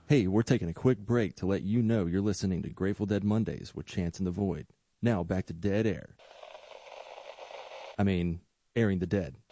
Hey, we're taking a quick break to let you know you're listening to Grateful Dead Mondays with Chance in the Void. Now back to Dead Air. I mean, airing the dead.